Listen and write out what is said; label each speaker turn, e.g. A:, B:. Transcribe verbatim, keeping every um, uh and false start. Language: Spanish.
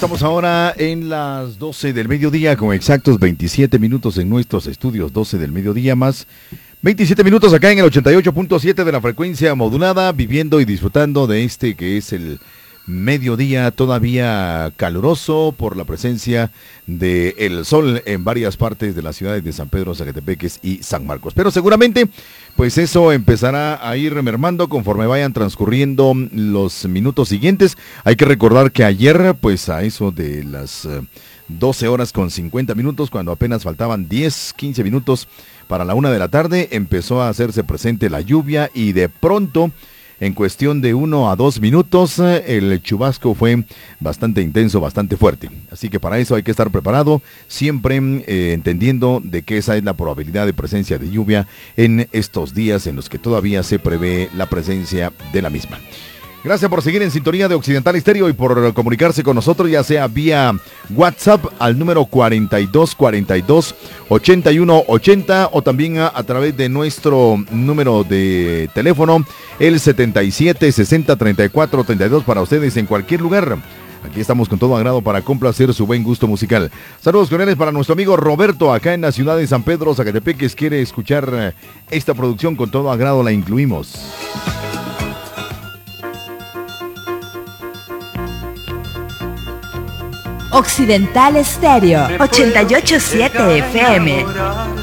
A: Estamos ahora en las doce del mediodía con exactos veintisiete minutos en nuestros estudios, doce del mediodía más veintisiete minutos acá en el ochenta y ocho punto siete de la frecuencia modulada, viviendo y disfrutando de este que es el mediodía todavía caluroso por la presencia del sol en varias partes de las ciudades de San Pedro, Zacatepeques y San Marcos. Pero seguramente pues eso empezará a ir mermando conforme vayan transcurriendo los minutos siguientes. Hay que recordar que ayer pues a eso de las doce horas con cincuenta minutos, cuando apenas faltaban diez, quince minutos para la una de la tarde, empezó a hacerse presente la lluvia y de pronto, en cuestión de uno a dos minutos, el chubasco fue bastante intenso, bastante fuerte. Así que para eso hay que estar preparado, siempre eh, entendiendo de que esa es la probabilidad de presencia de lluvia en estos días en los que todavía se prevé la presencia de la misma. Gracias por seguir en sintonía de Occidental Estéreo y por comunicarse con nosotros, ya sea vía WhatsApp al número cuarenta y dos cuarenta y dos ochenta y uno ochenta o también a, a través de nuestro número de teléfono, el setenta y siete sesenta treinta y cuatro treinta y dos para ustedes en cualquier lugar. Aquí estamos con todo agrado para complacer su buen gusto musical. Saludos cordiales para nuestro amigo Roberto, acá en la ciudad de San Pedro, Zacatepeques. Quiere escuchar esta producción, con todo agrado la incluimos.
B: Occidental Estéreo ochenta y ocho punto siete F M.